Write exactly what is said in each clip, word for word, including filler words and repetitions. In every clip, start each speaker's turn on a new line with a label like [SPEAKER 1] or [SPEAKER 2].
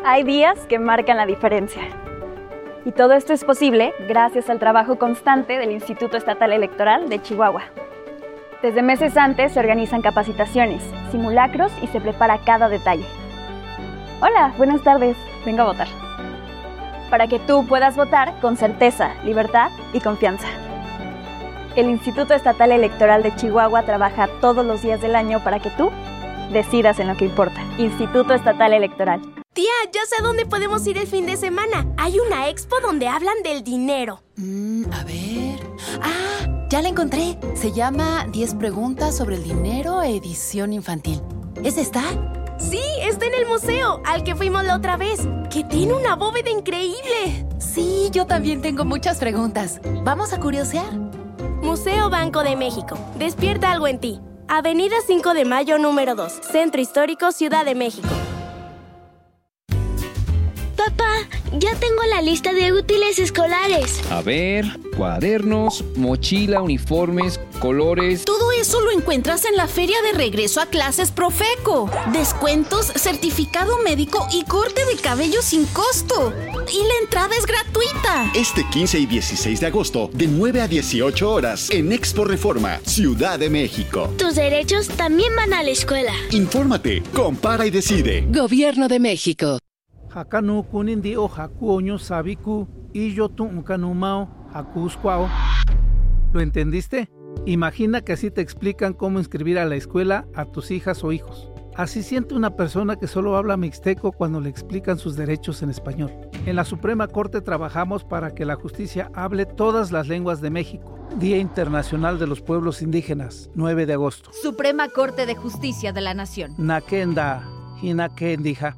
[SPEAKER 1] Hay días que marcan la diferencia. Y todo esto es posible gracias al trabajo constante del Instituto Estatal Electoral de Chihuahua. Desde meses antes se organizan capacitaciones, simulacros y se prepara cada detalle. Hola, buenas tardes, vengo a votar. Para que tú puedas votar con certeza, libertad y confianza. El Instituto Estatal Electoral de Chihuahua trabaja todos los días del año para que tú decidas en lo que importa. Instituto Estatal Electoral.
[SPEAKER 2] Tía, ya sé a dónde podemos ir el fin de semana. Hay una expo donde hablan del dinero.
[SPEAKER 3] Mm, a ver... ¡Ah! Ya la encontré. Se llama diez preguntas sobre el dinero, edición infantil. ¿Esa está?
[SPEAKER 2] Sí, está en el museo, al que fuimos la otra vez, que tiene una bóveda increíble.
[SPEAKER 3] Sí, yo también tengo muchas preguntas. ¿Vamos a curiosear?
[SPEAKER 2] Museo Banco de México. Despierta algo en ti. Avenida cinco de Mayo, número dos. Centro Histórico, Ciudad de México.
[SPEAKER 4] Papá, ya tengo la lista de útiles escolares.
[SPEAKER 5] A ver, cuadernos, mochila, uniformes, colores...
[SPEAKER 6] Todo eso lo encuentras en la feria de regreso a clases Profeco. Descuentos, certificado médico y corte de cabello sin costo. Y la entrada es gratuita.
[SPEAKER 7] Este quince y dieciséis de agosto, de nueve a dieciocho horas, en Expo Reforma, Ciudad de México.
[SPEAKER 4] Tus derechos también van a la escuela.
[SPEAKER 7] Infórmate, compara y decide.
[SPEAKER 3] Gobierno de México.
[SPEAKER 8] Hakanu kunindi o hakuoño sabiku y yo tu unkanumao hakusquao. ¿Lo entendiste? Imagina que así te explican cómo inscribir a la escuela a tus hijas o hijos. Así siente una persona que solo habla mixteco cuando le explican sus derechos en español. En la Suprema Corte trabajamos para que la justicia hable todas las lenguas de México. Día Internacional de los Pueblos Indígenas, nueve de agosto.
[SPEAKER 9] Suprema Corte de Justicia de la Nación.
[SPEAKER 8] Nakenda, hinakendija.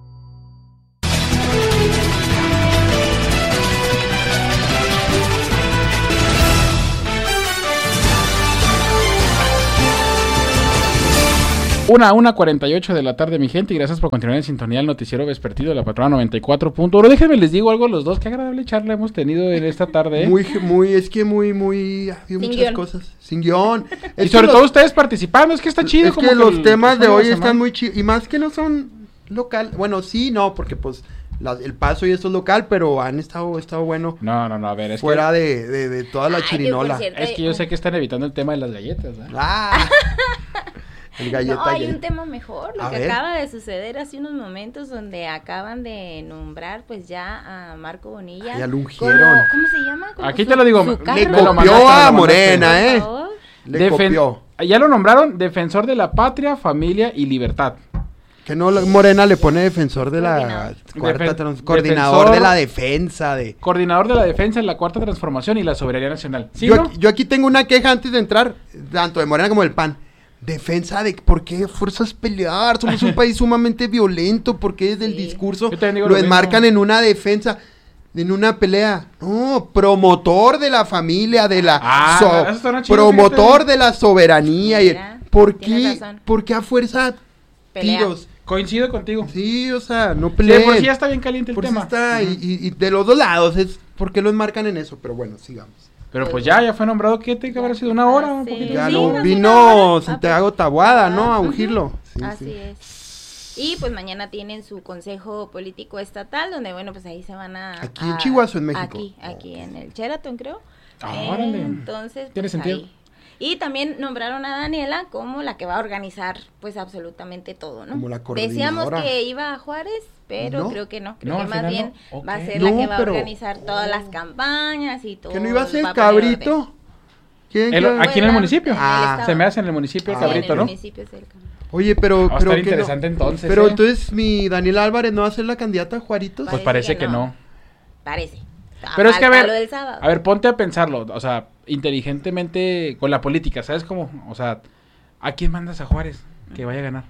[SPEAKER 10] Una, una cuarenta y ocho de la tarde, mi gente, y gracias por continuar en sintonía el noticiero vespertino de la Patrona noventa y cuatro punto uno. Déjenme les digo algo a los dos, qué agradable charla hemos tenido en esta tarde, ¿eh?
[SPEAKER 11] Muy, muy, es que muy, muy, había muchas
[SPEAKER 2] guión.
[SPEAKER 11] cosas, sin guión.
[SPEAKER 10] Y sobre todo ustedes participando, es que está chido.
[SPEAKER 11] Es
[SPEAKER 10] como
[SPEAKER 11] que los
[SPEAKER 10] el,
[SPEAKER 11] temas de
[SPEAKER 10] el
[SPEAKER 11] hoy
[SPEAKER 10] de
[SPEAKER 11] están muy chidos, y más que no son local, bueno, sí, no, porque pues la, el Paso y esto es local, pero han estado, estado bueno.
[SPEAKER 10] No, no, no, a ver, es
[SPEAKER 11] fuera
[SPEAKER 10] que...
[SPEAKER 11] de, de, de toda la
[SPEAKER 2] Ay,
[SPEAKER 11] chirinola.
[SPEAKER 2] que por cierto,
[SPEAKER 10] Es que yo sé que están evitando el tema de las galletas, ¿eh?
[SPEAKER 11] Ah, el galleta.
[SPEAKER 12] No, hay
[SPEAKER 11] gay.
[SPEAKER 12] un tema mejor, lo
[SPEAKER 11] A
[SPEAKER 12] que
[SPEAKER 11] ver.
[SPEAKER 12] acaba de suceder hace unos momentos donde acaban de nombrar pues ya a Marco Bonilla.
[SPEAKER 11] Ya lo
[SPEAKER 12] como-
[SPEAKER 11] ungieron.
[SPEAKER 12] ¿Cómo se llama? Como
[SPEAKER 10] Aquí
[SPEAKER 12] su-
[SPEAKER 10] te lo digo,
[SPEAKER 12] su
[SPEAKER 10] le
[SPEAKER 12] cargo.
[SPEAKER 11] Le
[SPEAKER 10] me lo
[SPEAKER 11] copió
[SPEAKER 10] mandaste, me lo
[SPEAKER 11] a
[SPEAKER 10] mandaste.
[SPEAKER 11] Morena,
[SPEAKER 12] Por
[SPEAKER 11] ¿eh?
[SPEAKER 12] favor.
[SPEAKER 11] Le
[SPEAKER 10] Defen-
[SPEAKER 11] copió.
[SPEAKER 10] Ya lo nombraron defensor de la patria, familia y libertad.
[SPEAKER 11] Que no, la- Morena le pone defensor de la cuarta
[SPEAKER 10] Defen-
[SPEAKER 11] trans- coordinador
[SPEAKER 10] defensor-
[SPEAKER 11] de la defensa de...
[SPEAKER 10] Coordinador de la defensa en la cuarta transformación y la soberanía nacional. ¿Sí,
[SPEAKER 11] yo,
[SPEAKER 10] no?
[SPEAKER 11] aquí, yo aquí tengo una queja antes de entrar, tanto de Morena como del P A N. Defensa de por qué fuerzas pelear, somos un país sumamente violento, por qué desde el
[SPEAKER 12] Sí.
[SPEAKER 11] discurso
[SPEAKER 10] Yo también digo
[SPEAKER 11] lo
[SPEAKER 10] lo
[SPEAKER 11] enmarcan
[SPEAKER 10] mismo.
[SPEAKER 11] en una defensa, en una pelea. No, promotor de la familia, de la
[SPEAKER 10] Ah,
[SPEAKER 11] so-
[SPEAKER 10] eso suena chido,
[SPEAKER 11] promotor
[SPEAKER 10] fíjate.
[SPEAKER 11] de la soberanía. Y,
[SPEAKER 12] Mira,
[SPEAKER 11] ¿por
[SPEAKER 12] tienes
[SPEAKER 11] qué,
[SPEAKER 12] razón.
[SPEAKER 11] por qué a fuerza
[SPEAKER 12] Pelea.
[SPEAKER 11] tiros?
[SPEAKER 10] Coincido contigo.
[SPEAKER 11] Sí, o sea, no
[SPEAKER 10] Sí,
[SPEAKER 11] peleen.
[SPEAKER 10] por si ya está bien caliente el
[SPEAKER 11] Por si
[SPEAKER 10] tema.
[SPEAKER 11] está, y, y- y de los dos lados, es ¿por qué lo enmarcan en eso? Pero bueno, sigamos.
[SPEAKER 10] Pero pues ya, ya fue nombrado, ¿qué te que habrá sido? ¿Una hora? Un
[SPEAKER 12] Sí.
[SPEAKER 10] poquito
[SPEAKER 11] Ya
[SPEAKER 12] Sí,
[SPEAKER 11] lo
[SPEAKER 12] más
[SPEAKER 11] vino
[SPEAKER 12] una hora.
[SPEAKER 11] Santiago Taboada, ¿no? A
[SPEAKER 12] Ujú.
[SPEAKER 11] ungirlo. Sí,
[SPEAKER 12] Así
[SPEAKER 11] sí.
[SPEAKER 12] es. Y pues mañana tienen su consejo político estatal, donde bueno, pues ahí se van a...
[SPEAKER 11] ¿Aquí en
[SPEAKER 12] a-
[SPEAKER 11] Chihuahua o en México?
[SPEAKER 12] Aquí, aquí en el Sheraton, creo.
[SPEAKER 10] Ah, órale.
[SPEAKER 12] Entonces,
[SPEAKER 10] Tiene
[SPEAKER 12] pues,
[SPEAKER 10] sentido.
[SPEAKER 12] ahí. Y también nombraron a Daniela como la que va a organizar pues absolutamente todo, ¿no?
[SPEAKER 11] Como la
[SPEAKER 12] Decíamos
[SPEAKER 11] coordinadora.
[SPEAKER 12] que iba a Juárez, pero
[SPEAKER 11] No.
[SPEAKER 12] creo que no. Creo
[SPEAKER 10] No,
[SPEAKER 12] que
[SPEAKER 10] al
[SPEAKER 12] más
[SPEAKER 10] final
[SPEAKER 12] bien
[SPEAKER 10] no. Ok.
[SPEAKER 12] va a ser
[SPEAKER 11] No,
[SPEAKER 12] la que va
[SPEAKER 11] pero-
[SPEAKER 12] a organizar todas las campañas y todo.
[SPEAKER 11] ¿Que no iba a ser
[SPEAKER 12] va poner orden.
[SPEAKER 11] Cabrito? ¿Quién,
[SPEAKER 10] El-
[SPEAKER 11] quién?
[SPEAKER 10] aquí en el municipio.
[SPEAKER 11] Ah.
[SPEAKER 10] Se me hace en el municipio el
[SPEAKER 11] Ah,
[SPEAKER 10] cabrito,
[SPEAKER 12] Sí, en el
[SPEAKER 10] ¿no?
[SPEAKER 12] municipio es el Cabrito.
[SPEAKER 11] Oye, pero...
[SPEAKER 10] Va a
[SPEAKER 11] pero
[SPEAKER 10] estar
[SPEAKER 11] que no-
[SPEAKER 10] interesante entonces.
[SPEAKER 11] Pero
[SPEAKER 10] ¿eh?
[SPEAKER 11] entonces, ¿mi Daniela Álvarez no va a ser la candidata a Juaritos?
[SPEAKER 10] Pues parece que no.
[SPEAKER 12] Parece.
[SPEAKER 10] Pero es que a
[SPEAKER 12] Falta
[SPEAKER 10] ver,
[SPEAKER 12] lo del sábado.
[SPEAKER 10] a ver, ponte a pensarlo, o sea, inteligentemente con la política, ¿sabes cómo? O sea, ¿a quién mandas a Juárez que vaya a ganar?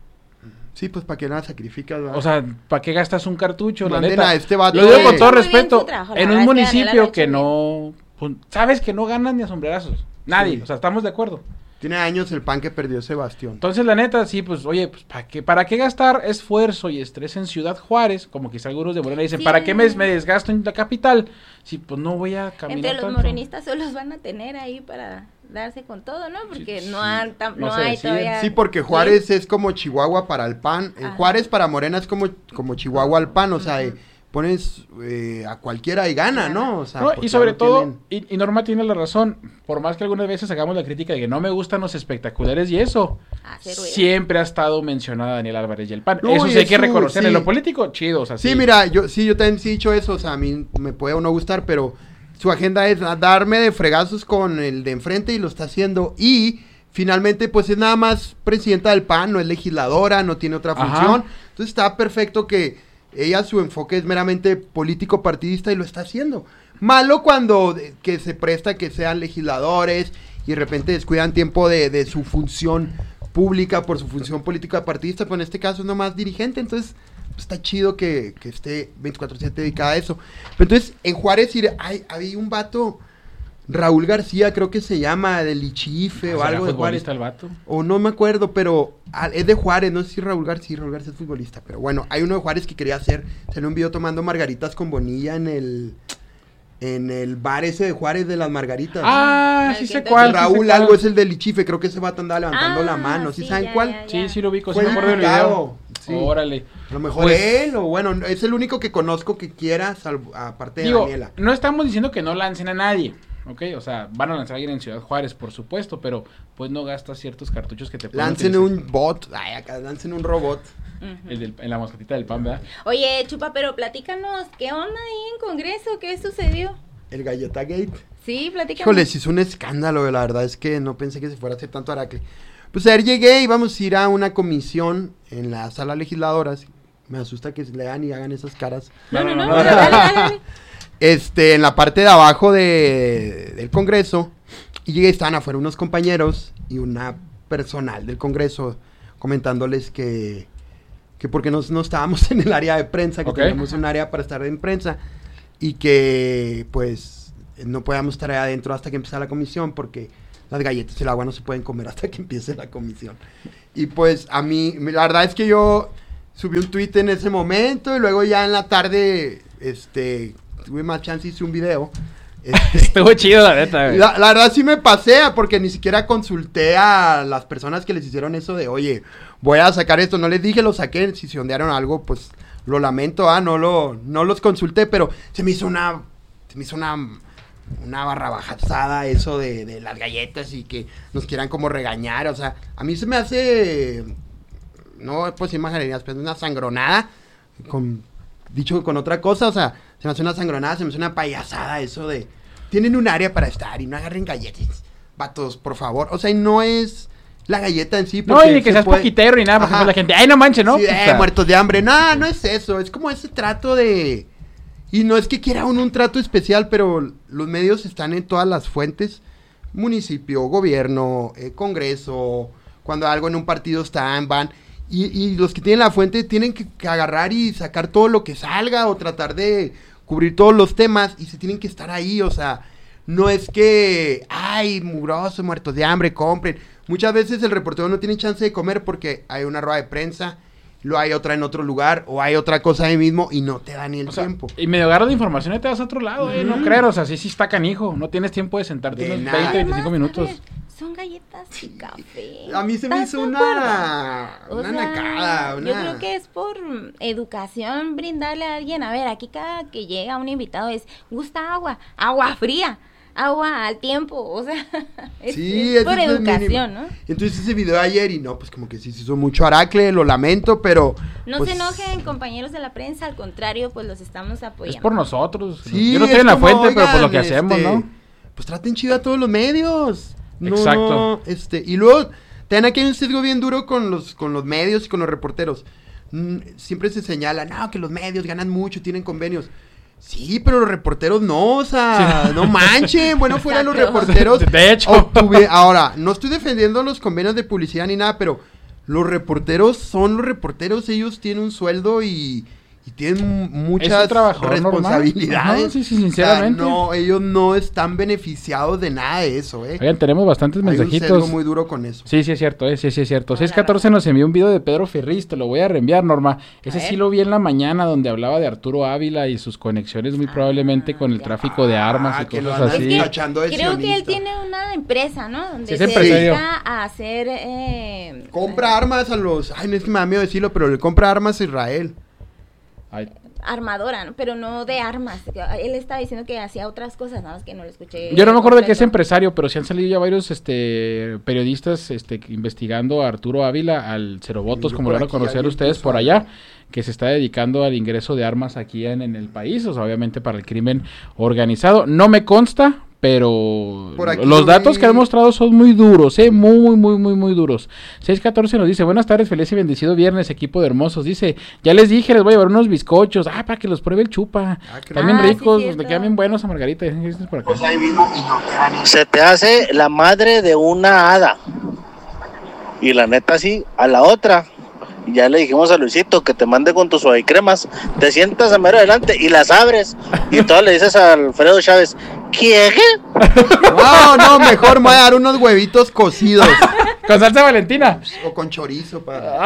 [SPEAKER 11] Sí, pues para que nada sacrificas, ¿verdad?
[SPEAKER 10] O sea, ¿para qué gastas un cartucho? La
[SPEAKER 11] Manden
[SPEAKER 10] neta.
[SPEAKER 11] a este vato
[SPEAKER 10] Lo digo
[SPEAKER 11] de-
[SPEAKER 10] con todo
[SPEAKER 12] Muy bien
[SPEAKER 10] respeto,
[SPEAKER 12] su trabajo, la
[SPEAKER 10] en
[SPEAKER 12] verdad
[SPEAKER 10] un
[SPEAKER 12] es que Daniela lo
[SPEAKER 10] municipio
[SPEAKER 12] ha
[SPEAKER 10] que
[SPEAKER 12] hecho
[SPEAKER 10] no, pues, sabes que no ganan ni a sombrerazos, nadie,
[SPEAKER 11] Sí.
[SPEAKER 10] o sea, estamos de acuerdo.
[SPEAKER 11] Tiene años el P A N que perdió Sebastián.
[SPEAKER 10] Entonces, la neta, sí, pues, oye, pues, ¿para qué, ¿para qué gastar esfuerzo y estrés en Ciudad Juárez? Como quizá algunos de Morena dicen,
[SPEAKER 12] Sí.
[SPEAKER 10] ¿para qué me, me desgasto en la capital? Si, pues, no voy a caminar
[SPEAKER 12] Entre los
[SPEAKER 10] tanto.
[SPEAKER 12] morenistas solo los van a tener ahí para darse con todo, ¿no? Porque sí, no, han, tam, no,
[SPEAKER 11] no
[SPEAKER 12] hay
[SPEAKER 11] decide.
[SPEAKER 12] todavía...
[SPEAKER 11] Sí, porque Juárez es como Chihuahua para el P A N. Ajá. Juárez para Morena es como, como Chihuahua al P A N, o sea, uh-huh. pones eh, a cualquiera y gana, ¿no? O sea,
[SPEAKER 10] no, y sobre todo,
[SPEAKER 11] tienen...
[SPEAKER 10] y, y Norma tiene la razón, por más que algunas veces hagamos la crítica de que no me gustan los espectaculares y eso, ah, siempre ha estado mencionada Daniel Álvarez y el P A N. No, eso sí hay que reconocer, sí. En lo político, chido, o sea,
[SPEAKER 11] sí. Sí, mira, yo sí, yo también sí he dicho eso, o sea, a mí me puede o no gustar, pero su agenda es darme de fregazos con el de enfrente y lo está haciendo, y finalmente pues es nada más presidenta del P A N, no es legisladora, no tiene otra función. Ajá. Entonces está perfecto que ella, su enfoque es meramente político partidista y lo está haciendo. Malo cuando de, que se presta que sean legisladores y de repente descuidan tiempo de, de su función pública por su función política partidista, pero en este caso es nomás dirigente, entonces pues, está chido que, que esté veinticuatro siete dedicada a eso. Pero entonces en Juárez hay, había un vato, Raúl García creo que se llama, del Ichife o algo de Juárez.
[SPEAKER 10] El vato?
[SPEAKER 11] O no me acuerdo, pero a, es de Juárez, no sé si Raúl García, Raúl García es futbolista, pero bueno, hay uno de Juárez que quería hacer, salió un video tomando margaritas con Bonilla en el en el bar ese de Juárez de las margaritas.
[SPEAKER 10] Ah, sí sé cuál.
[SPEAKER 11] Raúl
[SPEAKER 10] sí sé
[SPEAKER 11] algo
[SPEAKER 10] cuál.
[SPEAKER 11] Es el del Ichife, creo que ese vato andaba levantando
[SPEAKER 12] ah,
[SPEAKER 11] la mano, ¿sí,
[SPEAKER 12] sí
[SPEAKER 11] saben
[SPEAKER 12] ya,
[SPEAKER 11] cuál?
[SPEAKER 12] Ya, ya.
[SPEAKER 10] Sí, sí lo ubico, sí
[SPEAKER 11] Fue
[SPEAKER 10] me acuerdo del video.
[SPEAKER 11] Sí.
[SPEAKER 10] Órale.
[SPEAKER 11] A lo mejor
[SPEAKER 10] pues,
[SPEAKER 11] él, o bueno, es el único que conozco que quiera, salvo, aparte de
[SPEAKER 10] digo,
[SPEAKER 11] Daniela.
[SPEAKER 10] No estamos diciendo que no lancen a nadie, ¿ok? O sea, van a lanzar a alguien en Ciudad Juárez, por supuesto, pero pues no gastas ciertos cartuchos que te pueden
[SPEAKER 11] Lancen
[SPEAKER 10] utilizar.
[SPEAKER 11] un bot, ay, acá lancen un robot.
[SPEAKER 10] Uh-huh. El del, en la mosquetita del P A N, ¿verdad?
[SPEAKER 12] Oye, Chupa, pero platícanos, ¿qué onda ahí en Congreso? ¿Qué sucedió?
[SPEAKER 11] El Galleta Gate.
[SPEAKER 12] Sí, platícanos.
[SPEAKER 11] Híjole, sí es un escándalo, la verdad es que no pensé que se fuera a hacer tanto aracle. Pues ayer llegué y íbamos a ir a una comisión en la sala legisladoras. Me asusta que lean y hagan esas caras.
[SPEAKER 12] No, no, no, no, no, dale, dale, dale.
[SPEAKER 11] Este, en la parte de abajo de, del Congreso, y llegué y estaban afuera unos compañeros y una personal del Congreso comentándoles que, que porque no, no estábamos en el área de prensa, que okay. teníamos un área para estar en prensa, y que pues no podíamos estar ahí adentro hasta que empezara la comisión, porque las galletas y el agua no se pueden comer hasta que empiece la comisión. Y pues a mí, la verdad es que yo subí un tweet en ese momento, y luego ya en la tarde, este, tuve más chance y hice un video. Este,
[SPEAKER 10] Estuvo chido, la neta, güey.
[SPEAKER 11] La, la verdad sí me pasé, porque ni siquiera consulté a las personas que les hicieron eso de, oye, voy a sacar esto, no les dije, lo saqué, si se ondearon algo, pues lo lamento, ah, no lo, no los consulté, pero se me hizo una, se me hizo una, una barrabajazada eso de, de las galletas y que nos quieran como regañar, o sea, a mí se me hace, no pues imaginerías, pero una sangronada, con, dicho con otra cosa, o sea, se me hace una sangronada, se me hace una payasada eso de, tienen un área para estar y no agarren galletas, vatos, por favor, o sea, y no es la galleta en sí.
[SPEAKER 10] No, y ni que seas puede... poquitero ni nada, porque la gente, ay, no manches, ¿no?
[SPEAKER 11] Sí, eh, o sea, muertos de hambre, no, no es eso, es como ese trato de, y no es que quiera uno un trato especial, pero los medios están en todas las fuentes, municipio, gobierno, eh, congreso, cuando algo en un partido están, van, y, y los que tienen la fuente tienen que, que agarrar y sacar todo lo que salga, o tratar de cubrir todos los temas, y se tienen que estar ahí, o sea, no es que, ay, mugroso, muertos de hambre, compren. Muchas veces el reportero no tiene chance de comer porque hay una rueda de prensa, lo hay otra en otro lugar, o hay otra cosa ahí mismo y no te da ni el
[SPEAKER 10] o sea,
[SPEAKER 11] tiempo.
[SPEAKER 10] Y medio agarras de información y te vas a otro lado, eh, mm. no creer, o sea, sí, sí está canijo, no tienes tiempo de sentarte de unos nada. veinte, veinticinco minutos.
[SPEAKER 12] Ver, son galletas y café.
[SPEAKER 11] A mí se me hizo una, una sea, nacada. Una...
[SPEAKER 12] Yo creo que es por educación brindarle a alguien, a ver, aquí cada que llega un invitado es, gusta agua, agua fría. Agua al tiempo, o sea, es,
[SPEAKER 11] sí,
[SPEAKER 12] es por educación, ¿no?
[SPEAKER 11] Entonces ese video de ayer y no, pues como que sí se hizo mucho aracle, lo lamento, pero...
[SPEAKER 12] No
[SPEAKER 11] pues,
[SPEAKER 12] se enojen, compañeros de la prensa, al contrario, pues los estamos apoyando.
[SPEAKER 10] Es por nosotros,
[SPEAKER 11] sí,
[SPEAKER 10] yo no estoy en la
[SPEAKER 11] como,
[SPEAKER 10] fuente,
[SPEAKER 11] oigan,
[SPEAKER 10] pero por lo que este, hacemos, ¿no?
[SPEAKER 11] Pues traten chido a todos los medios. No,
[SPEAKER 10] exacto.
[SPEAKER 11] No, este, y luego, también aquí hay un sesgo bien duro con los, con los medios y con los reporteros. Mm, siempre se señala, no, que los medios ganan mucho, tienen convenios. Sí, pero los reporteros no, o sea, sí. no manchen, bueno, fuera los reporteros.
[SPEAKER 10] De hecho.
[SPEAKER 11] Obtuve, ahora, no estoy defendiendo los convenios de publicidad ni nada, pero los reporteros son los reporteros, ellos tienen un sueldo y, y tienen muchas responsabilidades.
[SPEAKER 10] No, sí, sí, sinceramente.
[SPEAKER 11] O sea, no, ellos no están beneficiados de nada de eso, ¿eh?
[SPEAKER 10] Oigan, tenemos bastantes
[SPEAKER 11] Hay
[SPEAKER 10] mensajitos.
[SPEAKER 11] un sesgo muy duro con eso.
[SPEAKER 10] Sí, sí es cierto, eh, sí, sí es cierto. seis catorce nos envió un video de Pedro Ferriz, te lo voy a reenviar, Norma. Ese sí lo vi en la mañana, donde hablaba de Arturo Ávila y sus conexiones muy ah, probablemente con el tráfico de armas ah, y
[SPEAKER 11] que
[SPEAKER 10] cosas
[SPEAKER 11] lo
[SPEAKER 10] así.
[SPEAKER 12] Es que creo que él tiene una empresa, ¿no? Donde
[SPEAKER 10] sí,
[SPEAKER 12] se
[SPEAKER 10] empresario.
[SPEAKER 12] dedica a hacer... Eh,
[SPEAKER 11] compra armas a los... Ay, no es que me da miedo decirlo, pero le compra armas a Israel.
[SPEAKER 12] Ay. Armadora, ¿no? Pero no de armas. Él estaba diciendo que hacía otras cosas, nada más que no lo escuché.
[SPEAKER 10] Yo no me acuerdo de que es empresario, pero sí han salido ya varios este periodistas este investigando a Arturo Ávila, al Cerobotos, como lo van a conocer ustedes por allá, que se está dedicando al ingreso de armas aquí en, en el país, o sea, obviamente para el crimen organizado. No me consta, pero los datos vi... que han mostrado son muy duros, eh, muy, muy, muy, muy duros. seis catorce nos dice, buenas tardes, feliz y bendecido viernes, equipo de hermosos. Dice, ya les dije, les voy a llevar unos bizcochos, ah, para que los pruebe el chupa. Ah, también ah, ricos, sí, le quedan bien buenos a Margarita. Por acá.
[SPEAKER 13] Se te hace la madre de una hada. Y la neta sí, a la otra. Ya le dijimos a Luisito que te mande con tus suavicremas, te sientas a mero adelante y las abres. Y entonces le dices a Alfredo Chávez, ¿quiere?
[SPEAKER 11] No, no, mejor me voy a dar unos huevitos cocidos.
[SPEAKER 10] ¿Con salsa Valentina?
[SPEAKER 11] O con chorizo para...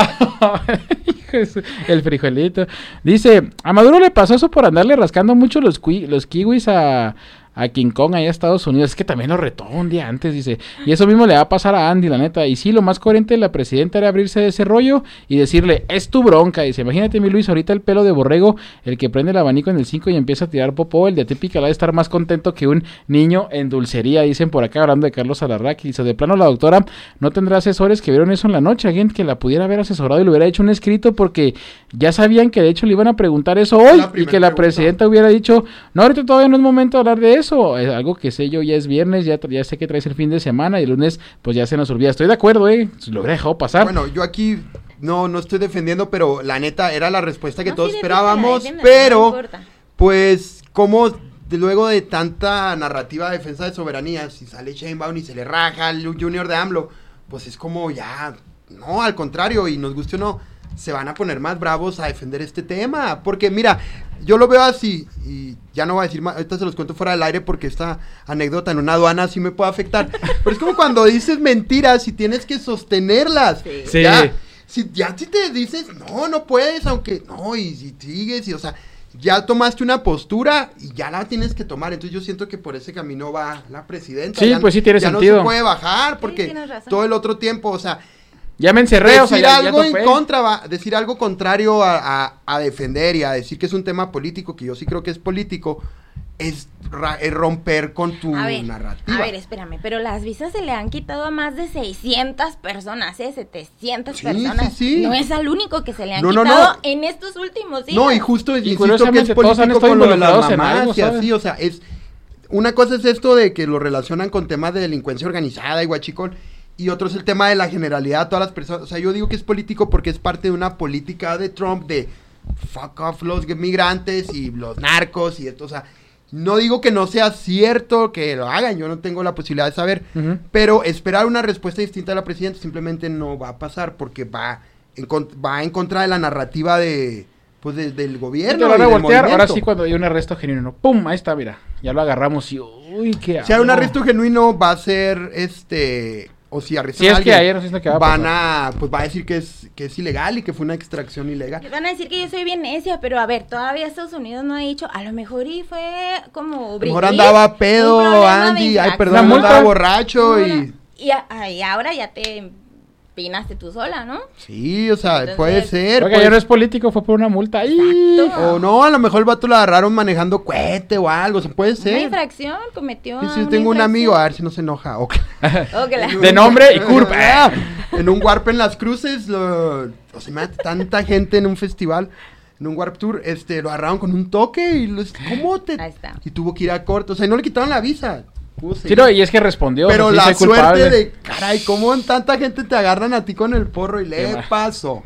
[SPEAKER 10] El frijolito. Dice, a Maduro le pasó eso por andarle rascando mucho los, qui- los kiwis a... a King Kong allá a Estados Unidos, es que también lo retó un día antes, dice, y eso mismo le va a pasar a Andy, la neta, y sí, lo más coherente de la presidenta era abrirse de ese rollo y decirle, es tu bronca, dice, imagínate mi Luis, ahorita el pelo de borrego, el que prende el abanico en el cinco y empieza a tirar popó, el de típica va a estar más contento que un niño en dulcería, dicen por acá, hablando de Carlos Alarraqui, dice, de plano la doctora no tendrá asesores que vieron eso en la noche, alguien que la pudiera haber asesorado y le hubiera hecho un escrito, porque ya sabían que de hecho le iban a preguntar eso hoy, y que la pregunta. Presidenta hubiera dicho, no, ahorita todavía no es momento de hablar de eso, es algo que sé yo, ya es viernes, ya, ya sé que traes el fin de semana y el lunes pues ya se nos olvida, estoy de acuerdo, eh, lo hubiera dejado pasar.
[SPEAKER 11] Bueno, yo aquí no, no estoy defendiendo, pero la neta era la respuesta que no, todos sí, esperábamos, defiéndela, pero no pues como de, luego de tanta narrativa de defensa de soberanía, si sale Sheinbaum y se le raja al Junior de AMLO, pues es como ya, no, al contrario, y nos guste o no, se van a poner más bravos a defender este tema, porque mira, yo lo veo así, y ya no voy a decir más, ahorita se los cuento fuera del aire porque esta anécdota en una aduana sí me puede afectar, pero es como cuando dices mentiras y tienes que sostenerlas,
[SPEAKER 10] sí.
[SPEAKER 11] Ya, si, ya si te dices, no, no puedes, aunque, no, y si sigues, y o sea, ya tomaste una postura y ya la tienes que tomar, entonces yo siento que por ese camino va la presidenta.
[SPEAKER 10] Sí,
[SPEAKER 11] ya,
[SPEAKER 10] pues sí tiene
[SPEAKER 11] ya
[SPEAKER 10] sentido.
[SPEAKER 11] No se puede bajar porque
[SPEAKER 12] sí,
[SPEAKER 11] todo el otro tiempo, o sea,
[SPEAKER 10] ya me encerré,
[SPEAKER 11] decir
[SPEAKER 10] o sea, ya,
[SPEAKER 11] algo
[SPEAKER 10] ya
[SPEAKER 11] en contra, va, decir algo contrario a, a, a defender y a decir que es un tema político, que yo sí creo que es político, es, ra, es romper con tu
[SPEAKER 12] a ver,
[SPEAKER 11] narrativa.
[SPEAKER 12] A ver, espérame, pero las visas se le han quitado a más de seiscientas personas, ¿eh? setecientas
[SPEAKER 11] sí,
[SPEAKER 12] personas.
[SPEAKER 11] Sí, sí.
[SPEAKER 12] No es al único que se le han
[SPEAKER 11] no,
[SPEAKER 12] quitado
[SPEAKER 11] no, no.
[SPEAKER 12] en estos últimos días.
[SPEAKER 11] No, y justo,
[SPEAKER 10] y
[SPEAKER 11] insisto que es político con lo de las mamás
[SPEAKER 10] algo,
[SPEAKER 11] y así, o sea, es... Una cosa es esto de que lo relacionan con temas de delincuencia organizada y guachicol, y otro es el tema de la generalidad de todas las personas. O sea, yo digo que es político porque es parte de una política de Trump de fuck off los migrantes y los narcos y esto, o sea, no digo que no sea cierto que lo hagan, yo no tengo la posibilidad de saber, uh-huh. pero esperar una respuesta distinta de la presidenta simplemente no va a pasar porque va en, va en contra de la narrativa de... Pues de, del gobierno.
[SPEAKER 10] Van a voltear, ahora sí cuando hay un arresto genuino, ¡pum! Ahí está, mira, ya lo agarramos y uy, qué.
[SPEAKER 11] Si hay un arresto genuino va a ser este, o si arrestan
[SPEAKER 10] si es
[SPEAKER 11] a alguien,
[SPEAKER 10] que ayer no es lo que va a
[SPEAKER 11] van a, pues va a decir que es que es ilegal y que fue una extracción ilegal.
[SPEAKER 12] Van a decir que yo soy bien necia, pero a ver, todavía Estados Unidos no ha dicho, a lo mejor y fue como.
[SPEAKER 11] A lo mejor andaba pedo, Andy, ay perdón, andaba borracho no, y.
[SPEAKER 12] Y, a, y ahora ya te pinaste tú sola, ¿no?
[SPEAKER 11] Sí, o sea, entonces, puede ser.
[SPEAKER 10] Oiga, ya no es político, fue por una multa. ¡Ay!
[SPEAKER 11] O no, a lo mejor el vato lo agarraron manejando cohete o algo, o sea, puede ser.
[SPEAKER 12] Una infracción, cometió.
[SPEAKER 11] Sí, sí, tengo un amigo, a ver si no se enoja. Okay.
[SPEAKER 12] Okay.
[SPEAKER 10] De nombre y curva.
[SPEAKER 11] En un warp en Las Cruces, lo, o sea, tanta gente en un festival, en un warp tour, este, lo agarraron con un toque y los, ¿cómo te?
[SPEAKER 12] Ahí está.
[SPEAKER 11] Y tuvo que ir a corte, o sea, y no le quitaron la visa.
[SPEAKER 10] Sí, no, y es que respondió.
[SPEAKER 11] Pero
[SPEAKER 10] sí,
[SPEAKER 11] la
[SPEAKER 10] soy
[SPEAKER 11] suerte
[SPEAKER 10] culpable.
[SPEAKER 11] de, caray, ¿cómo tanta gente te agarran a ti con el porro y le pasó?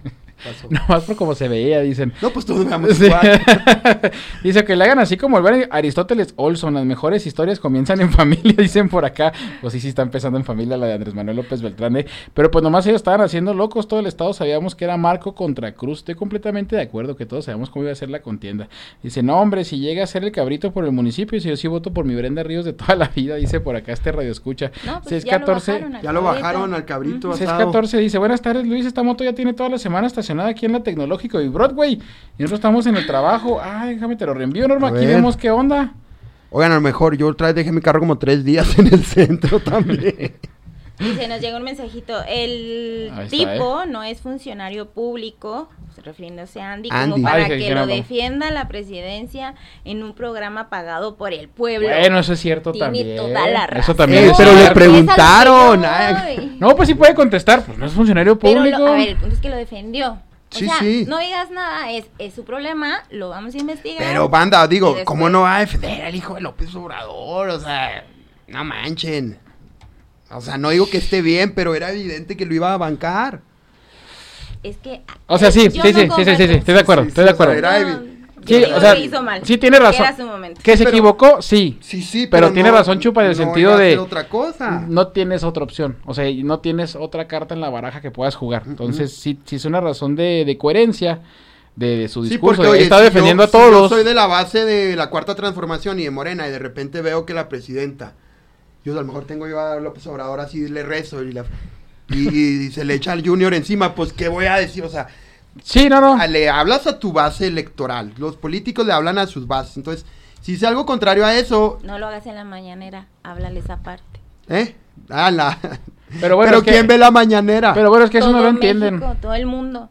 [SPEAKER 11] pasó?
[SPEAKER 10] Nomás por cómo se veía, dicen.
[SPEAKER 11] No, pues todos veamos
[SPEAKER 10] Sí.
[SPEAKER 11] igual.
[SPEAKER 10] Dice que le hagan así como el buen Aristóteles Olson, las mejores historias comienzan en familia, dicen por acá. Pues sí, sí está empezando en familia la de Andrés Manuel López Beltrán, ¿eh? Pero pues nomás ellos estaban haciendo locos, todo el estado sabíamos que era Marco contra Cruz. Estoy completamente de acuerdo que todos sabíamos cómo iba a ser la contienda. Dice, no hombre, si llega a ser el cabrito por el municipio, si yo sí voto por mi Brenda Ríos de toda la vida, dice por acá este radio escucha.
[SPEAKER 12] No, pues
[SPEAKER 10] seis
[SPEAKER 12] ya
[SPEAKER 10] catorce
[SPEAKER 12] lo bajaron al
[SPEAKER 11] Ya lo
[SPEAKER 12] cabrito.
[SPEAKER 11] bajaron al cabrito.
[SPEAKER 10] seis
[SPEAKER 11] asado.
[SPEAKER 10] catorce dice, buenas tardes Luis, esta moto ya tiene toda la semana estacionada aquí en la Tecnológico y Broadway. Y nosotros estamos en el trabajo. Ay, déjame te lo reenvío, Norma,
[SPEAKER 11] A
[SPEAKER 10] aquí
[SPEAKER 11] ver.
[SPEAKER 10] vemos qué onda.
[SPEAKER 11] Oigan, a lo mejor yo otra vez dejé mi carro como tres días en el centro también.
[SPEAKER 12] Dice, nos llegó un mensajito, el
[SPEAKER 10] Ahí está,
[SPEAKER 12] tipo no es funcionario público, refiriéndose a Andy,
[SPEAKER 11] Andy.
[SPEAKER 12] como para
[SPEAKER 10] Ay, que
[SPEAKER 12] que
[SPEAKER 10] dijera,
[SPEAKER 12] lo
[SPEAKER 10] no.
[SPEAKER 12] defienda la presidencia en un programa pagado por el pueblo.
[SPEAKER 10] Bueno, eso es cierto
[SPEAKER 12] Tiene
[SPEAKER 10] también.
[SPEAKER 12] toda la razón.
[SPEAKER 10] Eso también
[SPEAKER 11] Eh,
[SPEAKER 10] es
[SPEAKER 11] pero le
[SPEAKER 10] cierto.
[SPEAKER 11] preguntaron.
[SPEAKER 12] Es a lo que
[SPEAKER 11] ay,
[SPEAKER 12] voy.
[SPEAKER 10] No, pues sí puede contestar, pues no es funcionario
[SPEAKER 12] Pero
[SPEAKER 10] público.
[SPEAKER 12] lo- a ver, el punto es que lo defendió. O
[SPEAKER 11] Sí,
[SPEAKER 12] sea,
[SPEAKER 11] sí.
[SPEAKER 12] no digas nada, es, es su problema, lo vamos a investigar.
[SPEAKER 11] Pero banda, digo,
[SPEAKER 12] Y después-
[SPEAKER 11] ¿cómo no va a defender al hijo de López Obrador? O sea, no manchen. O sea, no digo que esté bien, pero era evidente que lo iba a bancar.
[SPEAKER 12] Es que...
[SPEAKER 10] O sea, sí,
[SPEAKER 12] yo
[SPEAKER 10] sí,
[SPEAKER 12] no
[SPEAKER 10] sí, sí, sí, sí, sí, estoy de acuerdo,
[SPEAKER 11] Sí, sí,
[SPEAKER 10] estoy de
[SPEAKER 11] o sea,
[SPEAKER 10] acuerdo.
[SPEAKER 11] era
[SPEAKER 12] No,
[SPEAKER 11] evi-
[SPEAKER 10] Sí,
[SPEAKER 12] yo digo
[SPEAKER 10] o sea,
[SPEAKER 12] que hizo mal,
[SPEAKER 10] sí tiene
[SPEAKER 12] que
[SPEAKER 10] razón.
[SPEAKER 12] era su momento.
[SPEAKER 10] Que se
[SPEAKER 11] Pero-
[SPEAKER 10] equivocó, sí.
[SPEAKER 11] Sí, sí,
[SPEAKER 10] Pero
[SPEAKER 11] pero,
[SPEAKER 10] tiene
[SPEAKER 11] no-
[SPEAKER 10] razón, Chupa, en el
[SPEAKER 11] no
[SPEAKER 10] sentido
[SPEAKER 11] iba a
[SPEAKER 10] de-
[SPEAKER 11] hacer otra cosa.
[SPEAKER 10] No tienes otra opción, o sea, no tienes otra carta en la baraja que puedas jugar. Entonces, sí, sí es una razón de, de coherencia de, de su
[SPEAKER 11] Sí,
[SPEAKER 10] discurso.
[SPEAKER 11] porque,
[SPEAKER 10] He
[SPEAKER 11] oye,
[SPEAKER 10] estado
[SPEAKER 11] si
[SPEAKER 10] defendiendo
[SPEAKER 11] yo-
[SPEAKER 10] a todos.
[SPEAKER 11] si yo soy de la base de la Cuarta Transformación y de Morena y de repente veo que la presidenta, yo a lo mejor tengo yo a López Obrador así, le rezo y, la, y, y se le echa al Junior encima, pues ¿qué voy a decir? O sea,
[SPEAKER 10] Sí, no, no.
[SPEAKER 11] a- le hablas a tu base electoral, los políticos le hablan a sus bases, entonces, si es algo contrario a eso,
[SPEAKER 12] No lo hagas en la mañanera, háblales aparte.
[SPEAKER 11] ¿eh? Ah, la-
[SPEAKER 10] Pero bueno,
[SPEAKER 11] Pero
[SPEAKER 10] es que-
[SPEAKER 11] ¿quién ve la mañanera?
[SPEAKER 10] Pero bueno, es que eso no
[SPEAKER 12] Todo
[SPEAKER 10] lo entienden.
[SPEAKER 12] México, todo el mundo.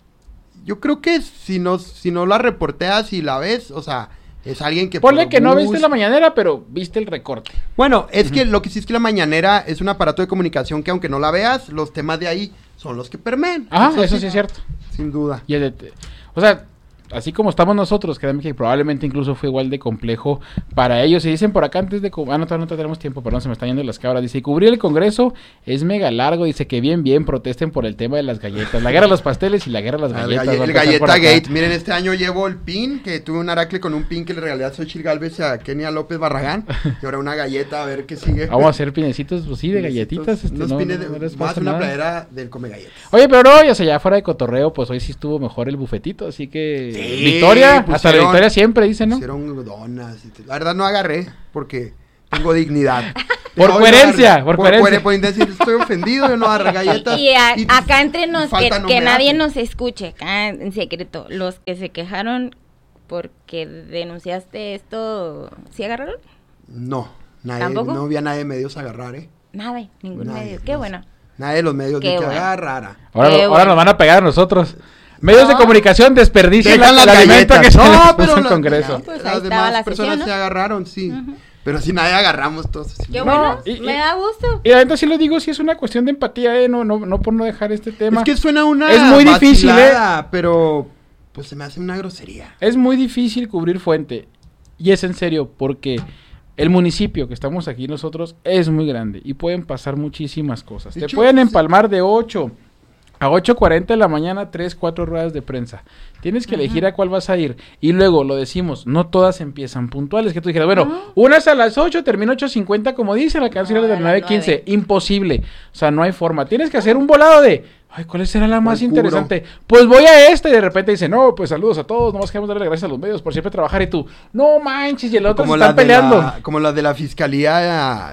[SPEAKER 11] Yo creo que si no, si no la reporteas y la ves, o sea, es alguien que...
[SPEAKER 10] Ponle
[SPEAKER 11] por
[SPEAKER 10] que no
[SPEAKER 11] gusto-
[SPEAKER 10] viste la mañanera, pero viste el recorte.
[SPEAKER 11] Bueno, es que lo que sí es que la mañanera es un aparato de comunicación que aunque no la veas, los temas de ahí son los que permean.
[SPEAKER 10] Ah, eso sí es cierto.
[SPEAKER 11] Sin duda.
[SPEAKER 10] Y el de- o sea, así como estamos nosotros, créanme que probablemente incluso fue igual de complejo para ellos. Y dicen por acá antes de... cu- Ah, no, todavía no tenemos tiempo, perdón, se me están yendo las cabras. Dice, cubrir el Congreso es mega largo. Dice que bien, bien, protesten por el tema de las galletas. La guerra de los pasteles y la guerra de las
[SPEAKER 11] El,
[SPEAKER 10] galletas.
[SPEAKER 11] galle-
[SPEAKER 10] va a
[SPEAKER 11] el
[SPEAKER 10] empezar
[SPEAKER 11] galleta
[SPEAKER 10] por acá.
[SPEAKER 11] gate. Miren, este año llevo el pin, que tuve un aracle con un pin que le regalé a Xochitl Galvez y a Kenia López Barragán. Y ahora una galleta, a ver qué sigue.
[SPEAKER 10] Vamos a hacer pinecitos, pues sí, de
[SPEAKER 11] Pinecitos,
[SPEAKER 10] galletitas. Este,
[SPEAKER 11] unos
[SPEAKER 10] no,
[SPEAKER 11] pines
[SPEAKER 10] no,
[SPEAKER 11] de-
[SPEAKER 10] no les
[SPEAKER 11] más
[SPEAKER 10] pasa
[SPEAKER 11] una
[SPEAKER 10] nada.
[SPEAKER 11] playera del come galletas.
[SPEAKER 10] Oye, pero no, ya sé, ya fuera de cotorreo, pues hoy sí estuvo mejor el bufetito, así que...
[SPEAKER 11] Sí,
[SPEAKER 10] Victoria, hasta la
[SPEAKER 11] pusieron-
[SPEAKER 10] victoria siempre, dice, ¿no?
[SPEAKER 11] Pusieron donas. y te- La verdad no agarré porque tengo dignidad.
[SPEAKER 10] Por
[SPEAKER 11] No, yo
[SPEAKER 10] coherencia,
[SPEAKER 11] agarré-
[SPEAKER 10] por
[SPEAKER 11] por
[SPEAKER 10] coherencia.
[SPEAKER 11] Por coherencia, estoy ofendido, yo no agarré galletas.
[SPEAKER 12] Y a-
[SPEAKER 11] y
[SPEAKER 12] acá entre nos, que,
[SPEAKER 11] falta no
[SPEAKER 12] que
[SPEAKER 11] me
[SPEAKER 12] nadie
[SPEAKER 11] hace.
[SPEAKER 12] nos escuche, acá en secreto, los que se quejaron porque denunciaste esto, ¿sí agarraron?
[SPEAKER 11] No, nadie,
[SPEAKER 12] ¿Tampoco?
[SPEAKER 11] no había nadie de medios a agarrar, ¿eh?
[SPEAKER 12] Nada, ningún
[SPEAKER 11] Nadie,
[SPEAKER 12] medio. Qué
[SPEAKER 11] no
[SPEAKER 12] bueno.
[SPEAKER 11] Nadie de los medios
[SPEAKER 12] Qué
[SPEAKER 11] ni que
[SPEAKER 12] bueno.
[SPEAKER 11] agarrara.
[SPEAKER 10] Ahora,
[SPEAKER 12] Qué
[SPEAKER 10] lo- ahora
[SPEAKER 12] bueno.
[SPEAKER 10] nos van a pegar a nosotros. Medios de
[SPEAKER 12] No.
[SPEAKER 10] comunicación desperdician
[SPEAKER 11] Dejan
[SPEAKER 10] la,
[SPEAKER 11] las
[SPEAKER 10] el alimento
[SPEAKER 11] galletas.
[SPEAKER 10] que se
[SPEAKER 11] No,
[SPEAKER 10] les puso
[SPEAKER 11] pero
[SPEAKER 10] en
[SPEAKER 11] la-
[SPEAKER 10] Congreso.
[SPEAKER 11] la-
[SPEAKER 12] Pues ahí
[SPEAKER 11] las
[SPEAKER 12] estaba
[SPEAKER 11] demás
[SPEAKER 12] la
[SPEAKER 11] personas
[SPEAKER 12] sesión, ¿no?
[SPEAKER 11] se agarraron, sí. Pero si nadie agarramos todos. así.
[SPEAKER 12] Qué
[SPEAKER 10] No,
[SPEAKER 12] bueno,
[SPEAKER 10] y-
[SPEAKER 12] me
[SPEAKER 10] y-
[SPEAKER 12] da gusto.
[SPEAKER 10] Y la neta sí lo digo, sí es una cuestión de empatía, eh, no, no, no por no dejar este tema.
[SPEAKER 11] Es que suena una
[SPEAKER 10] Es muy difícil,
[SPEAKER 11] vacilada, pero pues se me hace una grosería.
[SPEAKER 10] Es muy difícil cubrir fuente. Y es en serio, porque el municipio que estamos aquí nosotros es muy grande y pueden pasar muchísimas cosas.
[SPEAKER 11] De
[SPEAKER 10] Te
[SPEAKER 11] hecho,
[SPEAKER 10] pueden
[SPEAKER 11] sí.
[SPEAKER 10] empalmar de ocho a ocho cuarenta de la mañana, tres, cuatro ruedas de prensa. Tienes que elegir a cuál vas a ir. Y luego, lo decimos, no todas empiezan puntuales. Que tú dijeras, bueno, unas a las ocho, termina ocho cincuenta, como dice la canción
[SPEAKER 12] No,
[SPEAKER 10] de
[SPEAKER 12] a
[SPEAKER 10] las
[SPEAKER 12] las
[SPEAKER 10] nueve quince.
[SPEAKER 12] nueve.
[SPEAKER 10] Imposible. O sea, no hay forma. Tienes que hacer un volado de... Ay, ¿cuál será la más
[SPEAKER 11] ¿Cuál
[SPEAKER 10] interesante? Pues voy a esta y de repente dice, no, pues saludos a todos, nomás queremos darle gracias a los medios por siempre trabajar y tú, no manches, y el otro se
[SPEAKER 11] las
[SPEAKER 10] están
[SPEAKER 11] de
[SPEAKER 10] peleando.
[SPEAKER 11] la- como las de la fiscalía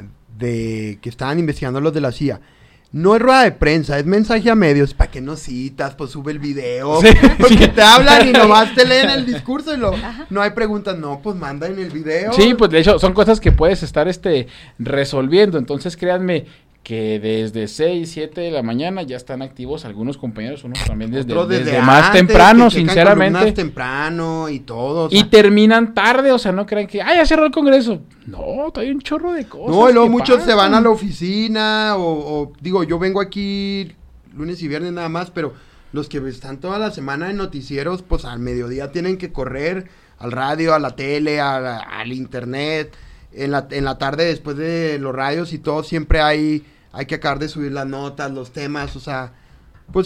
[SPEAKER 11] de que estaban investigando los de la C I A. No es rueda de prensa, es mensaje a medios. ¿Para qué no citas? Pues sube el video.
[SPEAKER 10] Sí,
[SPEAKER 11] Porque
[SPEAKER 10] sí.
[SPEAKER 11] te hablan y nomás te leen el discurso y lo, no hay preguntas. No, pues manda en el video.
[SPEAKER 10] Sí, pues de hecho son cosas que puedes estar este resolviendo, entonces créanme que desde seis, siete de la mañana ya están activos algunos compañeros, unos también desde,
[SPEAKER 11] Otros
[SPEAKER 10] desde,
[SPEAKER 11] desde
[SPEAKER 10] más
[SPEAKER 11] antes,
[SPEAKER 10] temprano,
[SPEAKER 11] que checan
[SPEAKER 10] sinceramente.
[SPEAKER 11] columnas temprano y todo. o
[SPEAKER 10] Y
[SPEAKER 11] sea.
[SPEAKER 10] terminan tarde, o sea, no crean que, ay, ya cerró el Congreso. No, todavía hay un chorro de cosas.
[SPEAKER 11] No, y luego
[SPEAKER 10] que
[SPEAKER 11] muchos se van
[SPEAKER 10] pasan.
[SPEAKER 11] a la oficina o, o, digo, yo vengo aquí lunes y viernes nada más, pero los que están toda la semana en noticieros, pues al mediodía tienen que correr al radio, a la tele, a la- al internet. En la, en la tarde, después de los radios y todo, siempre hay, hay que acabar de subir las notas, los temas, o sea, pues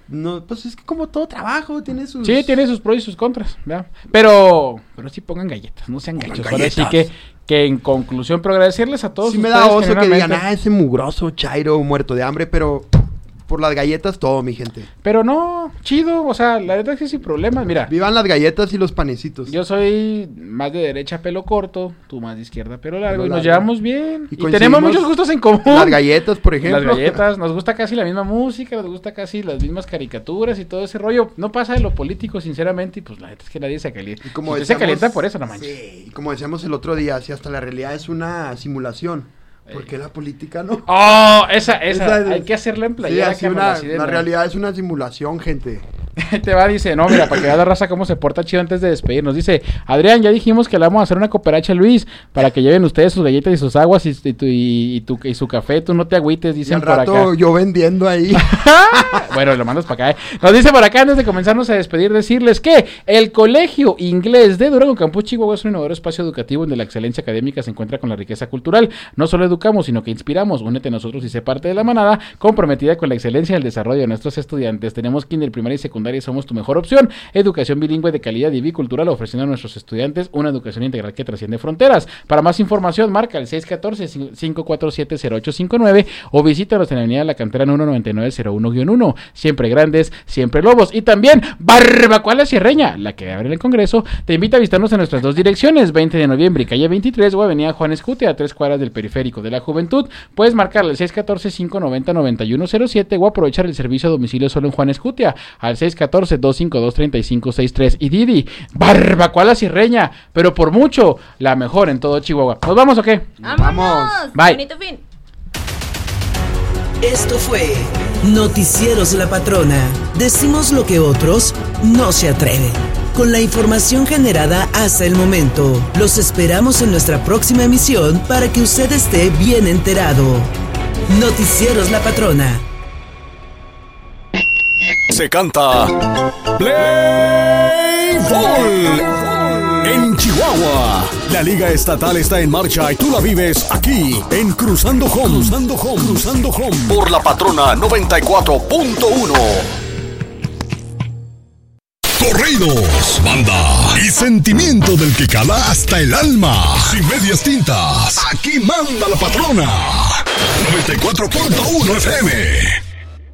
[SPEAKER 11] no, pues es que como todo trabajo tiene sus...
[SPEAKER 10] Sí, tiene sus pros y sus contras, ¿verdad? Pero, pero sí pongan galletas, no sean gachos. Ahora sí que, que en conclusión, pero agradecerles a todos.
[SPEAKER 11] Sí me da oso que digan, ah, ese mugroso chairo muerto de hambre, pero... Por las galletas todo, mi gente.
[SPEAKER 10] Pero no, chido, o sea, la verdad es que sin problemas, mira.
[SPEAKER 11] Vivan las galletas y los panecitos.
[SPEAKER 10] Yo soy más de derecha, pelo corto, tú más de izquierda, pelo largo,
[SPEAKER 11] Pelo
[SPEAKER 10] y nos
[SPEAKER 11] largo.
[SPEAKER 10] llevamos bien.
[SPEAKER 11] Y
[SPEAKER 10] Y, tenemos muchos gustos en común.
[SPEAKER 11] Las galletas, por ejemplo.
[SPEAKER 10] Las galletas, nos gusta casi la misma música, nos gusta casi las mismas caricaturas y todo ese rollo. No pasa de lo político, sinceramente, y pues la neta es que nadie se calienta.
[SPEAKER 11] Y como
[SPEAKER 10] si usted se
[SPEAKER 11] decíamos-
[SPEAKER 10] calienta por eso, no manches.
[SPEAKER 11] Sí, y como decíamos el otro día, si hasta la realidad es una simulación. ¿Por qué la política no?
[SPEAKER 10] Oh, esa, esa,
[SPEAKER 11] Esa-
[SPEAKER 10] hay que hacerla en
[SPEAKER 11] Sí,
[SPEAKER 10] playera.
[SPEAKER 11] así
[SPEAKER 10] cabrón,
[SPEAKER 11] una-
[SPEAKER 10] así de
[SPEAKER 11] la
[SPEAKER 10] no.
[SPEAKER 11] realidad es una simulación, gente.
[SPEAKER 10] Te va, dice, no, mira, para que vea la raza cómo se porta chido antes de despedirnos. Dice, Adrián, ya dijimos que le vamos a hacer una cooperacha a Luis para que lleven ustedes sus galletas y sus aguas y, y, tu, y, y tu, y su café. Tú no te agüites,
[SPEAKER 11] Y
[SPEAKER 10] dicen
[SPEAKER 11] al
[SPEAKER 10] por
[SPEAKER 11] rato
[SPEAKER 10] acá.
[SPEAKER 11] yo vendiendo ahí.
[SPEAKER 10] Bueno, lo mandas para acá, ¿eh? Nos dice por acá, antes de comenzarnos a despedir, decirles que el Colegio Inglés de Durango Campus Chihuahua es un innovador espacio educativo donde la excelencia académica se encuentra con la riqueza cultural. No solo educamos, sino que inspiramos. Únete a nosotros y sé parte de la manada comprometida con la excelencia y el desarrollo de nuestros estudiantes. Tenemos kinder, primaria y secundaria y somos tu mejor opción. Educación bilingüe de calidad y bicultural, ofreciendo a nuestros estudiantes una educación integral que trasciende fronteras. Para más información, marca el seis uno cuatro, cinco cuatro siete, cero ocho cinco nueve o visítanos en la avenida La Cantera número noventa y nueve cero uno guion uno. Siempre grandes, siempre lobos. Y también Barbacoa La Sierreña, la que abre el Congreso, te invita a visitarnos en nuestras dos direcciones, veinte de noviembre y calle veintitrés o avenida Juan Escute, a tres cuadras del periférico de la Juventud. Puedes marcarle al seis uno cuatro, cinco nueve cero, nueve uno cero siete o aprovechar el servicio a domicilio solo en Juan Escutia al seis uno cuatro, dos cinco dos, tres cinco seis tres. Y Didi, Barbacoa La Sierreña, pero por mucho la mejor en todo Chihuahua. ¿Nos vamos o qué?
[SPEAKER 12] ¡Vámonos!
[SPEAKER 10] Bye.
[SPEAKER 12] Bonito fin.
[SPEAKER 14] Esto fue Noticieros La Patrona. Decimos lo que otros no se atreven. Con la información generada hasta el momento, los esperamos en nuestra próxima emisión para que usted esté bien enterado. Noticieros La Patrona.
[SPEAKER 15] Se canta Play Ball en Chihuahua. La Liga Estatal está en marcha y tú la vives aquí en Cruzando Home. Cruzando Home. Cruzando Home. Por La Patrona noventa y cuatro punto uno. Corridos, banda y sentimiento del que cala hasta el alma. Sin medias tintas, aquí manda La Patrona noventa y cuatro punto uno F M.